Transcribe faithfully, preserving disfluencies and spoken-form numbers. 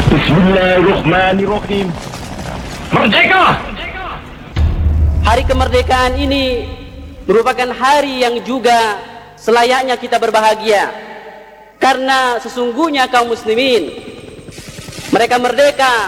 Bismillahirrahmanirrahim. Merdeka! Hari kemerdekaan ini merupakan hari yang juga selayaknya kita berbahagia, karena sesungguhnya kaum muslimin mereka merdeka